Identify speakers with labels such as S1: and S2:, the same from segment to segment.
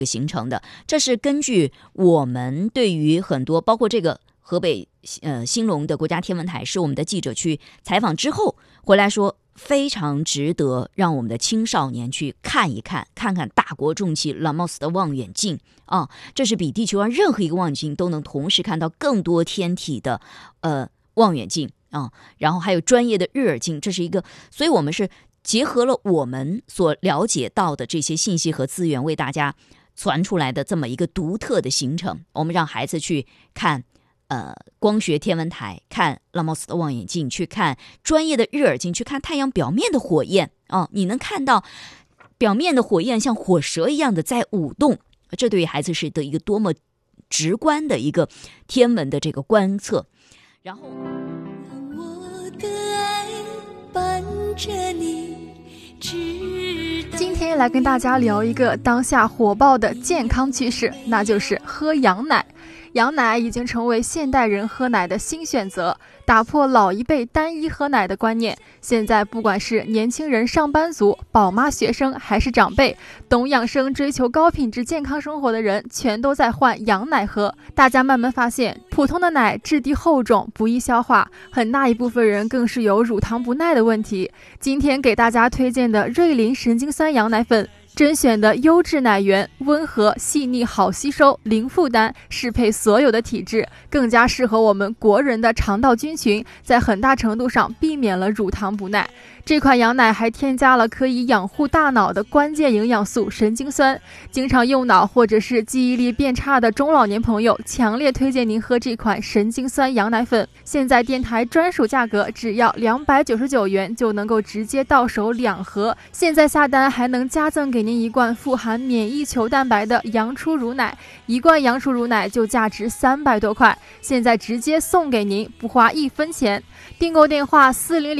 S1: 形成的。这是根据我们对于很多包括这个河北兴隆的国家天文台，是我们的记者去采访之后回来说，非常值得让我们的青少年去看一看，看看大国重器拉莫斯的望远镜啊，这是比地球上任何一个望远镜都能同时看到更多天体的望远镜啊，然后还有专业的日耳镜，这是一个，所以我们是结合了我们所了解到的这些信息和资源，为大家传出来的这么一个独特的行程。我们让孩子去看光学天文台，看拉莫斯的望远镜，去看专业的日耳镜，去看太阳表面的火焰啊，你能看到表面的火焰像火蛇一样的在舞动，这对于孩子是的一个多么直观的一个天文的这个观测。然后
S2: 我的爱伴着你，
S3: 今天来跟大家聊一个当下火爆的健康趋势，那就是喝羊奶。羊奶已经成为现代人喝奶的新选择，打破老一辈单一喝奶的观念。现在不管是年轻人、上班族、宝妈、学生，还是长辈，懂养生、追求高品质健康生活的人，全都在换羊奶喝。大家慢慢发现，普通的奶质地厚重，不易消化，很大一部分人更是有乳糖不耐的问题。今天给大家推荐的瑞林神经酸羊奶粉，甄选的优质奶源，温和细腻，好吸收，零负担，适配所有的体质，更加适合我们国人的肠道菌群，在很大程度上避免了乳糖不耐。这款羊奶还添加了可以养护大脑的关键营养素神经酸，经常用脑或者是记忆力变差的中老年朋友，强烈推荐您喝这款神经酸羊奶粉。现在电台专属价格只要299元就能够直接到手2盒，现在下单还能加赠给您一罐富含免疫球蛋白的羊初乳奶，一罐羊初乳奶就价值300多块，现在直接送给您，不花1分钱。订购电话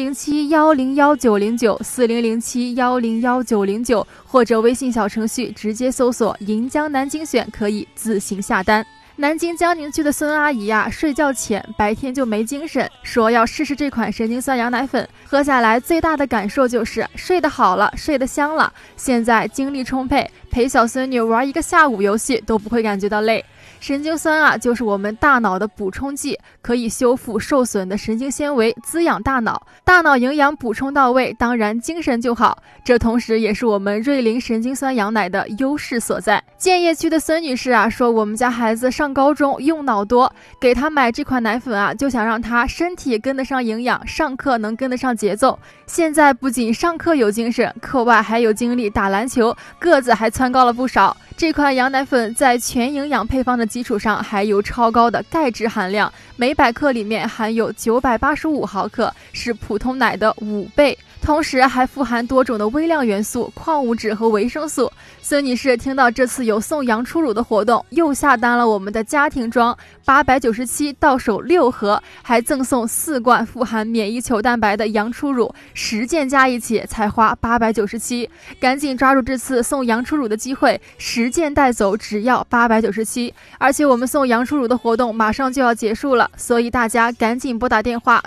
S3: 4007-101-909，4007-101-909，或者微信小程序直接搜索银江南京选，可以自行下单。南京江宁区的孙阿姨啊，睡觉浅，白天就没精神，说要试试这款神经酸羊奶粉，喝下来最大的感受就是睡得好了，睡得香了，现在精力充沛，陪小孙女玩一个下午游戏都不会感觉到累。神经酸啊，就是我们大脑的补充剂，可以修复受损的神经纤维，滋养大脑。大脑营养补充到位，当然精神就好。这同时也是我们瑞林神经酸羊奶的优势所在。建邺区的孙女士啊说，我们家孩子上高中用脑多，给他买这款奶粉啊，就想让他身体跟得上营养，上课能跟得上节奏。现在不仅上课有精神，课外还有精力打篮球，个子还蹿高了不少。这款羊奶粉在全营养配方的基础上，还有超高的钙质含量，每100克里面含有985毫克，是普通奶的5倍。同时还富含多种的微量元素、矿物质和维生素。孙女士听到这次有送羊初乳的活动，又下单了我们的家庭装，897到手6盒，还赠送4罐富含免疫球蛋白的羊初乳，10件加一起才花897。赶紧抓住这次送羊初乳的机会，10件带走只要897。而且我们送羊初乳的活动马上就要结束了，所以大家赶紧拨打电话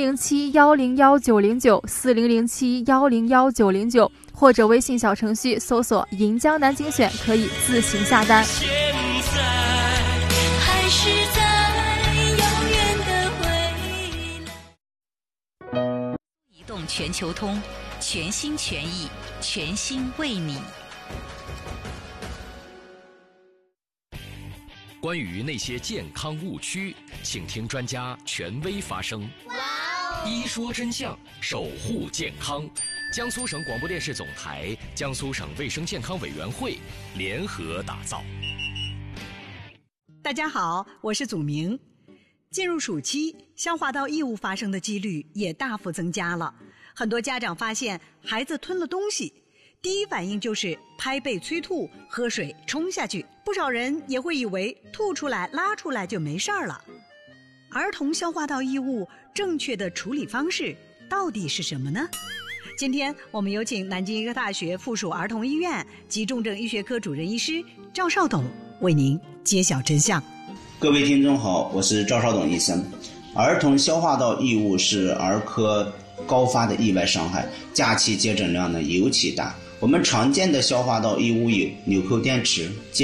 S3: 4007-101-909，4007-101-909，或者微信小程序搜索银江南京选，可以自行下单。
S2: 现在还是在遥远的未来。
S4: 移动全球通，全心全意，全心为你。
S5: 关于那些健康误区，请听专家权威发声。一说真相，守护健康。江苏省广播电视总台、江苏省卫生健康委员会联合打造。
S6: 大家好，我是祖明。进入暑期，消化道异物发生的几率也大幅增加了。很多家长发现孩子吞了东西，第一反应就是拍背催吐，喝水冲下去。不少人也会以为吐出来拉出来就没事儿了。儿童消化道异物正确的处理方式到底是什么呢？今天我们有请南京医科大学附属儿童医院及重症医学科主任医师赵少董为您揭晓真相。
S7: 各位听众好，我是赵少董医生。儿童消化道异物是儿科高发的意外伤害，假期接诊量呢尤其大。我们常见的消化道异物有纽扣电池、